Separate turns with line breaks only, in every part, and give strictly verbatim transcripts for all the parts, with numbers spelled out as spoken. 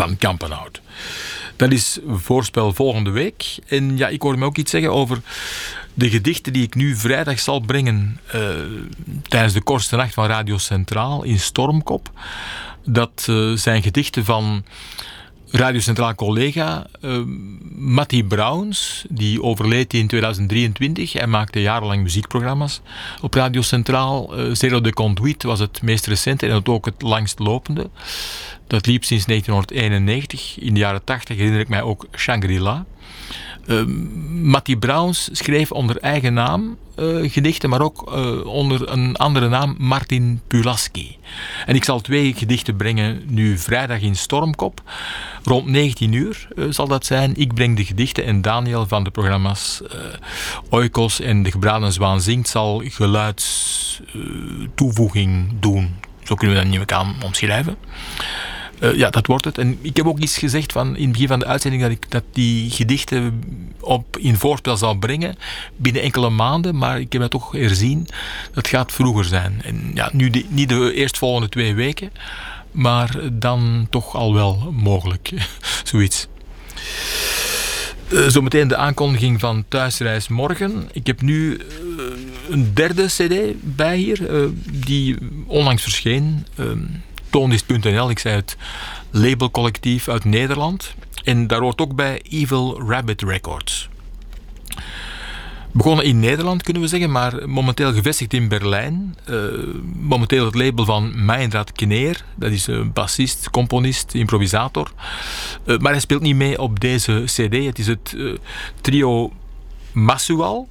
van Kampenhout. Dat is voorspel volgende week. En ja, ik hoorde me ook iets zeggen over de gedichten die ik nu vrijdag zal brengen uh, tijdens de kortste nacht van Radio Centraal in Stormkop. Dat uh, zijn gedichten van Radio Centraal collega uh, Matty Browns, die overleed in tweeduizend drieëntwintig. Hij maakte jarenlang muziekprogramma's op Radio Centraal. Uh, Zero de Conduit was het meest recente en het ook het langst lopende. Dat liep sinds negentienhonderdeenennegentig. In de jaren tachtig herinner ik mij ook Shangri-La. Uh, Matty Browns schreef onder eigen naam uh, gedichten, maar ook uh, onder een andere naam, Martin Pulaski. En ik zal twee gedichten brengen nu vrijdag in Stormkop. Rond negentien uur uh, zal dat zijn. Ik breng de gedichten en Daniel van de programma's uh, Oikos en De Gebraden Zwaan Zingt zal geluidstoevoeging uh, doen. Zo kunnen we dat niet aan omschrijven. Uh, ja, dat wordt het. En ik heb ook iets gezegd van in het begin van de uitzending dat ik dat die gedichten op in voorspel zal brengen binnen enkele maanden, maar ik heb dat toch herzien. Dat gaat vroeger zijn. En ja, nu de, niet de eerstvolgende twee weken, maar dan toch al wel mogelijk. Zoiets. Uh, zometeen de aankondiging van Thuisreis morgen. Ik heb nu uh, een derde cd bij hier, uh, die onlangs verscheen. Uh, Toonlist punt n l, ik zei het labelcollectief uit Nederland. En daar hoort ook bij Evil Rabbit Records. Begonnen in Nederland, kunnen we zeggen, maar momenteel gevestigd in Berlijn. Uh, momenteel het label van Meinrad Kneer. Dat is een bassist, componist, improvisator. Uh, maar hij speelt niet mee op deze cd. Het is het uh, trio Masual.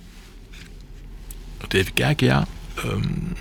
Even kijken, ja. Um,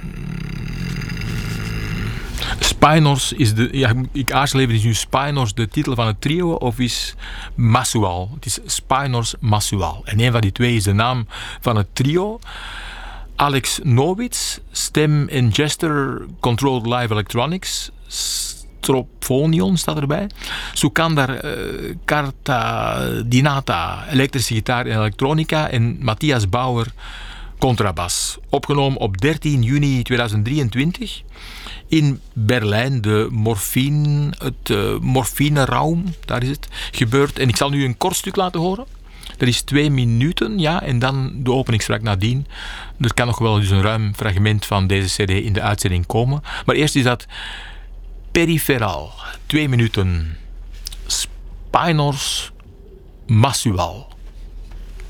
Spinors is de... Ja, ik aarzel even, is nu Spinors de titel van het trio of is Masual? Het is Spinors Masual. En een van die twee is de naam van het trio. Alex Nowitz, stem en gesture, controlled live electronics. Stroponion staat erbij. Sukandar uh, Kartadinata, elektrische gitaar en elektronica. En Matthias Bauer, contrabas. Opgenomen op dertien juni tweeduizend drieëntwintig. In Berlijn, de morfine, het uh, morfineraum, daar is het gebeurd. En ik zal nu een kort stuk laten horen. Dat is twee minuten, ja, en dan de openingsvraag nadien. Er kan nog wel dus een ruim fragment van deze cd in de uitzending komen. Maar eerst is dat Peripheral, twee minuten. Spinors Masual.